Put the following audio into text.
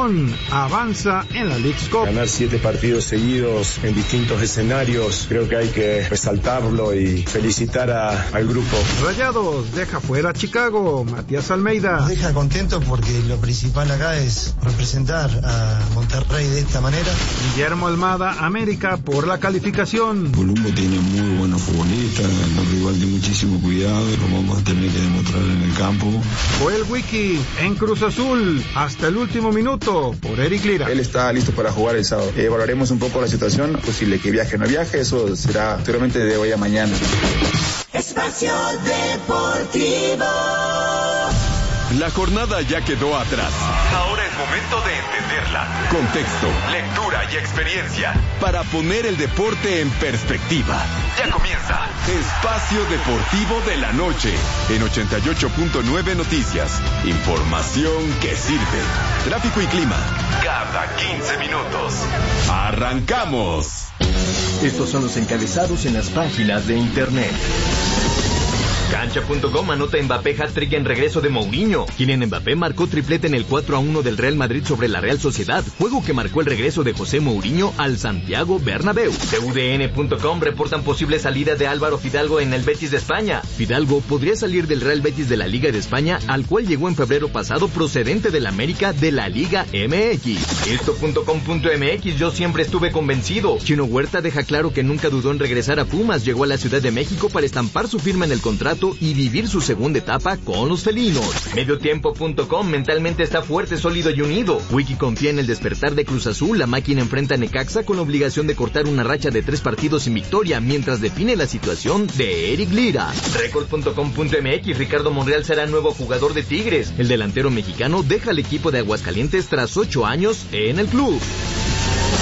León avanza en la Leagues Cup. Ganar 7 partidos seguidos en distintos escenarios, creo que hay que resaltarlo y felicitar al grupo. Rayados deja fuera a Chicago. Matías Almeida. Nos deja contentos porque lo principal acá es representar a Monterrey de esta manera. Guillermo Almada, América por la calificación. Columbo tiene muy buenos futbolistas, los rivales de muchísimo cuidado, lo vamos a tener que demostrar en el campo. Joel Wiki en Cruz Azul hasta el último minuto por Eric Lira. Él está listo para jugar el sábado. Evaluaremos un poco la situación, posible que viaje o no viaje, eso será seguramente de hoy a mañana. Espacio Deportivo. La jornada ya quedó atrás. Ahora es momento de entenderla. Contexto, lectura y experiencia para poner el deporte en perspectiva. Ya comienza Espacio Deportivo de la Noche en 88.9 Noticias. Información que sirve. Tráfico y clima cada 15 minutos. ¡Arrancamos! Estos son los encabezados en las páginas de internet. Cancha.com anota Mbappé hat-trick en regreso de Mourinho. Kylian Mbappé marcó triplete en el 4-1 del Real Madrid sobre la Real Sociedad, juego que marcó el regreso de José Mourinho al Santiago Bernabéu. TUDN.com reportan posible salida de Álvaro Fidalgo en el Betis de España. Fidalgo podría salir del Real Betis de la Liga de España, al cual llegó en febrero pasado procedente del América de la Liga MX. Esto.com.mx yo siempre estuve convencido. Chino Huerta deja claro que nunca dudó en regresar a Pumas, llegó a la Ciudad de México para estampar su firma en el contrato y vivir su segunda etapa con los felinos. Mediotiempo.com mentalmente está fuerte, sólido y unido. Wiki confía en el despertar de Cruz Azul. La máquina enfrenta a Necaxa con la obligación de cortar una racha de 3 partidos sin victoria, mientras define la situación de Eric Lira. Record.com.mx Ricardo Monreal será nuevo jugador de Tigres. El delantero mexicano deja al equipo de Aguascalientes tras 8 años en el club.